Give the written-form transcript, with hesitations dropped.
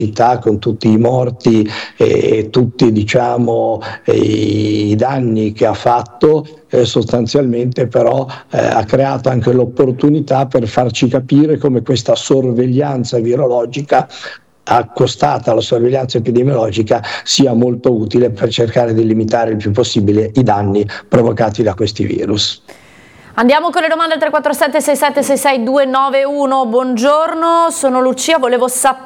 con tutti i morti e tutti, diciamo, i danni che ha fatto, sostanzialmente però ha creato anche l'opportunità per farci capire come questa sorveglianza virologica accostata alla sorveglianza epidemiologica sia molto utile per cercare di limitare il più possibile i danni provocati da questi virus. Andiamo con le domande al 347 6766 291. Buongiorno, sono Lucia, volevo sapere